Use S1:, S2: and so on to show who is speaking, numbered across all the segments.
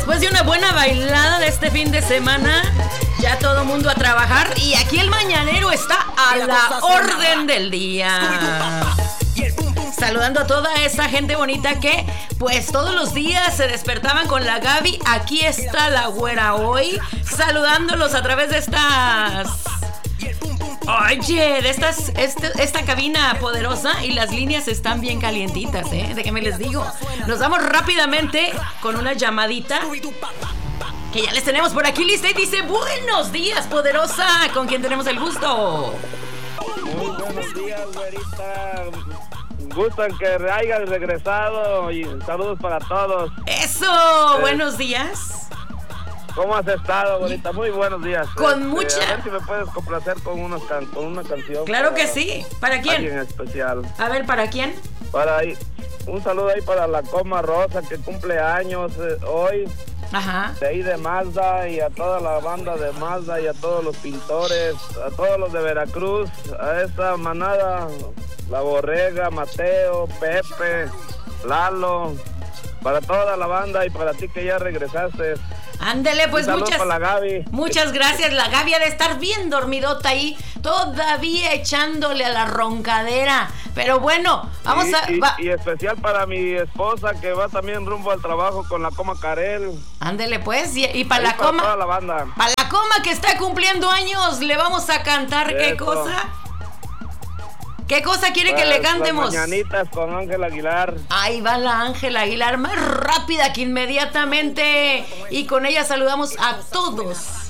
S1: después de una buena bailada de este fin de semana, ya todo mundo a trabajar y aquí el mañanero está a la orden del día. Saludando a toda esa gente bonita que pues todos los días se despertaban con la Gaby. Aquí está la güera hoy, saludándolos a través de estas... Oye, de esta cabina poderosa, y las líneas están bien calientitas, déjenme les digo. Nos vamos rápidamente con una llamadita que ya les tenemos por aquí lista y dice: buenos días, poderosa, ¿con quién tenemos el gusto?
S2: Muy buenos días, güerita. Gustan que hayan regresado y saludos para todos.
S1: Eso, buenos días.
S2: ¿Cómo has estado, bonita? Muy buenos días.
S1: Con mucha...
S2: A ver si me puedes complacer con una canción.
S1: Claro que sí. ¿Para quién?
S2: Alguien especial.
S1: A ver, ¿para quién?
S2: Para ahí. Un saludo ahí para la Coma Rosa, que cumple años hoy.
S1: Ajá.
S2: De ahí de Mazda, y a toda la banda de Mazda, y a todos los pintores, a todos los de Veracruz, a esta manada, La Borrega, Mateo, Pepe, Lalo, para toda la banda y para ti que ya regresaste.
S1: Ándele, pues
S2: muchas
S1: gracias. La Gaby ha de estar bien dormidota ahí, todavía echándole a la roncadera. Pero bueno, vamos
S2: y especial para mi esposa, que va también rumbo al trabajo con la Coma Karel.
S1: Ándele pues, y para la
S2: para
S1: Coma,
S2: toda la banda.
S1: Para la Coma que está cumpliendo años, le vamos a cantar.
S2: Eso.
S1: ¿Qué cosa? ¿Qué cosa quiere que le cantemos?
S2: Las mañanitas con Ángel Aguilar.
S1: Ahí va la Ángel Aguilar, más rápida que inmediatamente. Y con ella saludamos a todos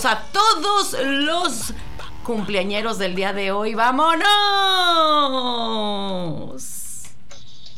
S1: los cumpleañeros del día de hoy. ¡Vámonos!